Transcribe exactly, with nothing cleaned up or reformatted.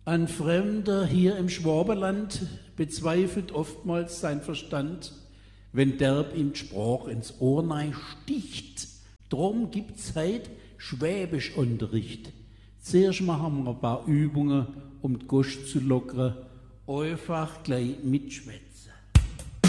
Ein Fremder hier im Schwabenland bezweifelt oftmals sein Verstand, wenn derb ihm Sprach ins Ohr nei sticht. Drum gibt's heut Schwäbischunterricht. Zuerst machen wir ein paar Übungen, um die Gosch zu lockern. Einfach gleich mitschwätzen.